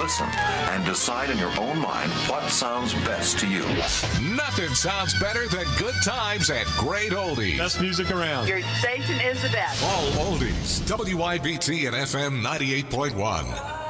listen and decide in your own mind what sounds best to you. Nothing sounds better than good times at Great Oldies. Best music around. Your station is the best. All oldies. WIBT and FM 98.1.